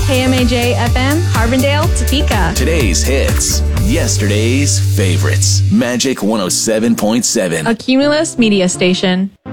KMAJ FM, Harbondale, Topeka. Today's hits, yesterday's favorites. Magic 107.7. A Cumulus media station.